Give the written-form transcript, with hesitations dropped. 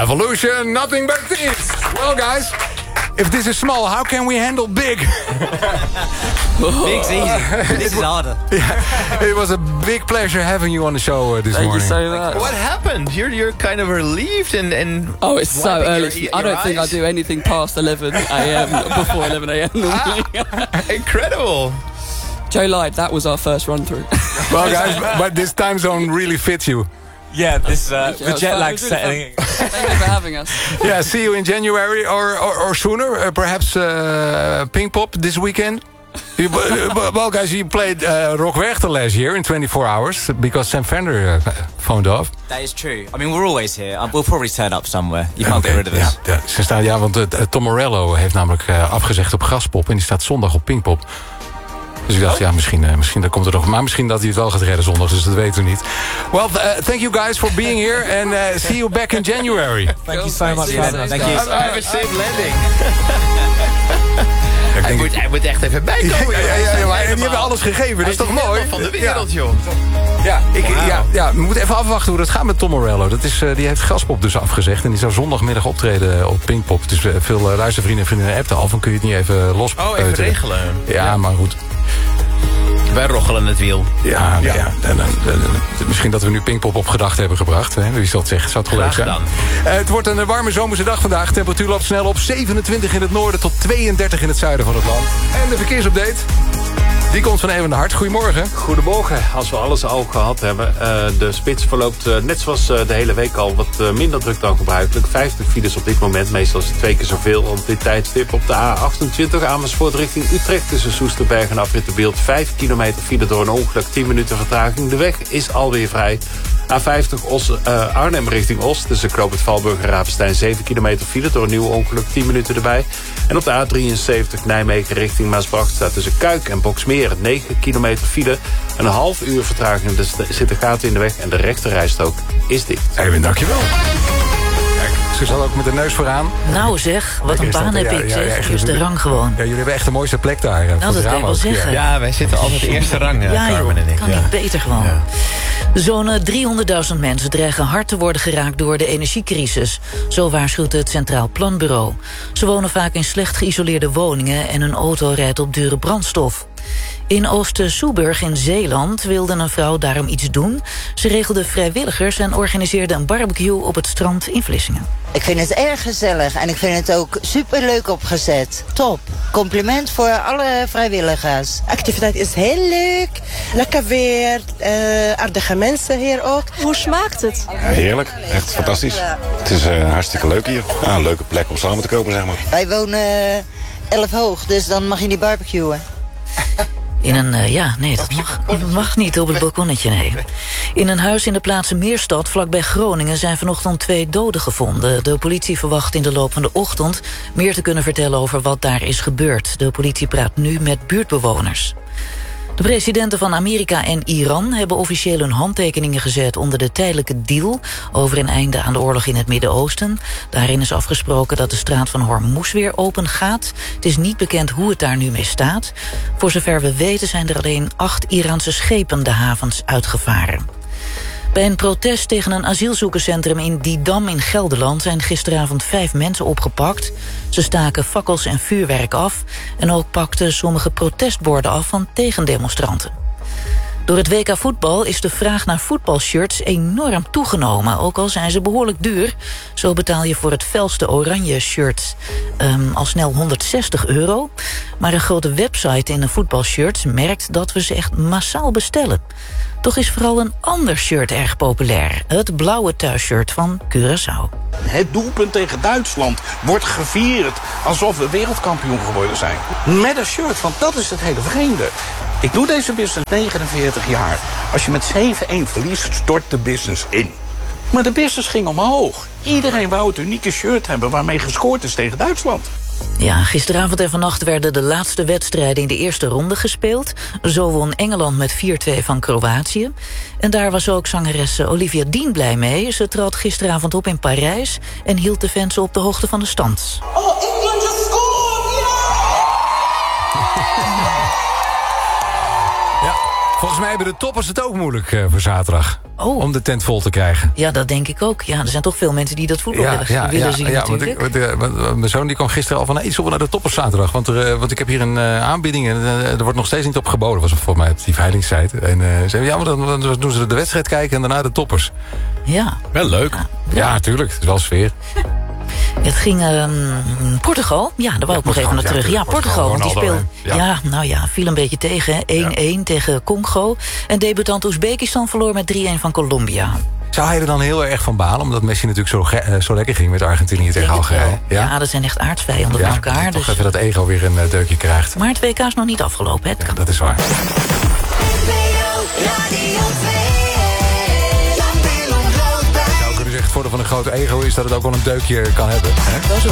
Evolution, nothing but thieves. Well, guys, if this is small, how can we handle big? Big's easy. This is harder. It was a big pleasure having you on the show this morning. Thank you so much. What happened? You're kind of relieved and Oh, it's so early. your I don't think I eyes. do anything past 11 a.m. before 11 a.m. normally. Incredible. Joe lied. That was our first run through. Well, guys, but this time zone really fits you. Yeah, the jet lag setting. Thank you for having us. Yeah, see you in January or sooner. Perhaps Pinkpop this weekend. Well, guys, you played Rock Werchter last year in 24 hours because Sam Fender phoned off. That is true. I mean, we're always here. We'll probably turn up somewhere. You can't get rid of us. Ja, ze staan, want Tom Morello heeft namelijk afgezegd op Graspop en die staat zondag op Pinkpop. Dus ik dacht, misschien dat komt er nog. Maar misschien dat hij het wel gaat redden zondag, dus dat weten we niet. Well, thank you guys for being here and see you back in January. Thank you so much, man. Thank you. Have a safe landing. Ja, Hij moet echt even bijkomen. maar die hebben alles gegeven, dat is toch mooi? Van de wereld, joh. Ja, we moeten even afwachten hoe dat gaat met Tom Morello. Die heeft Graspop dus afgezegd en die zou zondagmiddag optreden op Pinkpop. Dus veel luistervrienden en vriendinnen appten al van kun je het niet even lospeuteren. Oh, even regelen. Ja, maar goed. Wij roggelen het wiel. Ja. Misschien dat we nu Pinkpop op gedachten hebben gebracht. Hè? Wie zal het zeggen? Zou het wel leuk zijn? Het wordt een warme zomerse dag vandaag. Temperatuur loopt snel op 27 in het noorden tot 32 in het zuiden van het land. En de verkeersupdate, die komt van Even de Hart. Goedemorgen. Goedemorgen. Als we alles al gehad hebben. De spits verloopt net zoals de hele week al wat minder druk dan gebruikelijk. 50 files op dit moment. Meestal is het 2 keer zoveel op dit tijdstip. Op de A28 Amersfoort richting Utrecht tussen Soesterberg en Afritterbeeld. 5 kilometer file door een ongeluk. 10 minuten vertraging. De weg is alweer vrij. A50 Arnhem richting Oost. Tussen Knoop het Valburg en Ravenstein 7 kilometer file door een nieuw ongeluk. 10 minuten erbij. En op de A73 Nijmegen richting Maasbracht staat tussen Kuik en Boksmeer 9 kilometer file. Een half uur vertraging. Dus er zitten gaten in de weg en de rechterrijstrook is dicht. Even dankjewel. Kijk, ze zal ook met de neus vooraan. Nou zeg, wat een baan heb ik, zeg. Eerste rang gewoon. Ja, jullie hebben echt de mooiste plek daar. Nou, dat wil ik wel zeggen. Ja, wij zitten altijd de eerste rang, Ja, Carmen joh, en ik. kan niet beter gewoon. Ja. Zo'n 300.000 mensen dreigen hard te worden geraakt door de energiecrisis. Zo waarschuwt het Centraal Planbureau. Ze wonen vaak in slecht geïsoleerde woningen en hun auto rijdt op dure brandstof. In Oost-Soeburg in Zeeland wilde een vrouw daarom iets doen. Ze regelde vrijwilligers en organiseerde een barbecue op het strand in Vlissingen. Ik vind het erg gezellig en ik vind het ook superleuk opgezet. Top. Compliment voor alle vrijwilligers. De activiteit is heel leuk. Lekker weer. Aardige mensen hier ook. Hoe smaakt het? Heerlijk. Echt fantastisch. Het is hartstikke leuk hier. Een leuke plek om samen te kopen, zeg maar. Wij wonen 11 hoog, dus dan mag je niet barbecuen. In een, dat mag niet op het balkonnetje, nee. In een huis in de plaats Meerstad, vlakbij Groningen, zijn vanochtend 2 doden gevonden. De politie verwacht in de loop van de ochtend meer te kunnen vertellen over wat daar is gebeurd. De politie praat nu met buurtbewoners. De presidenten van Amerika en Iran hebben officieel hun handtekeningen gezet onder de tijdelijke deal over een einde aan de oorlog in het Midden-Oosten. Daarin is afgesproken dat de straat van Hormuz weer open gaat. Het is niet bekend hoe het daar nu mee staat. Voor zover we weten zijn er alleen 8 Iraanse schepen de havens uitgevaren. Bij een protest tegen een asielzoekerscentrum in Didam in Gelderland zijn gisteravond 5 mensen opgepakt. Ze staken fakkels en vuurwerk af en ook pakten sommige protestborden af van tegendemonstranten. Door het WK voetbal is de vraag naar voetbalshirts enorm toegenomen. Ook al zijn ze behoorlijk duur. Zo betaal je voor het felste oranje shirt al snel €160. Maar een grote website in de voetbalshirts merkt dat we ze echt massaal bestellen. Toch is vooral een ander shirt erg populair. Het blauwe thuisshirt van Curaçao. Het doelpunt tegen Duitsland wordt gevierd alsof we wereldkampioen geworden zijn. Met een shirt, want dat is het hele vreemde. Ik doe deze business 49 jaar. Als je met 7-1 verliest, stort de business in. Maar de business ging omhoog. Iedereen wou het unieke shirt hebben waarmee gescoord is tegen Duitsland. Ja, gisteravond en vannacht werden de laatste wedstrijden in de eerste ronde gespeeld. Zo won Engeland met 4-2 van Kroatië. En daar was ook zangeres Olivia Dean blij mee. Ze trad gisteravond op in Parijs en hield de fans op de hoogte van de stand. Oh, England just scored! Ja, Volgens mij hebben de toppers het ook moeilijk voor zaterdag. Oh. Om de tent vol te krijgen. Ja, dat denk ik ook. Ja, er zijn toch veel mensen die dat voetbal willen zien natuurlijk. Mijn zoon die kwam gisteren al van... ik zullen we naar de toppers zaterdag. Want ik heb hier een aanbieding en er wordt nog steeds niet op geboden. Dat was volgens mij op die veiligingssite. En zeiden maar dan doen ze de wedstrijd kijken en daarna de toppers. Ja. Wel leuk. Ja, tuurlijk. Het is wel sfeer. Het ging Portugal. Ja, daar wou ik nog even naar terug. Ja, Portugal. Want die speelde. Viel een beetje tegen. 1-1 tegen Congo. En debutant Oezbekistan verloor met 3-1 van Colombia. Zou hij er dan heel erg van balen? Omdat Messi natuurlijk zo lekker ging met Argentinië tegen Algerije. Ja, dat zijn echt aardsvijanden van elkaar. Toch even dat ego weer een deukje krijgt. Maar het WK is nog niet afgelopen. Hè? Dat is waar. Het voordeel van een grote ego is dat het ook wel een deukje kan hebben. Hè? Dat is